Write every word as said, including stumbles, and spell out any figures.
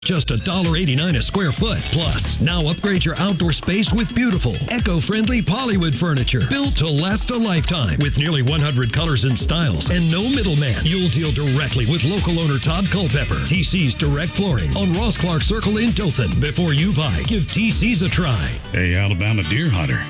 Just one dollar eighty-nine a square foot. Plus, now upgrade your outdoor space with beautiful, eco-friendly Polywood furniture built to last a lifetime with nearly one hundred colors and styles and no middleman. You'll deal directly with local owner Todd Culpepper. T C's Direct Flooring on Ross Clark Circle in Dothan. Before you buy, give T C's a try. Hey, Alabama deer hunter.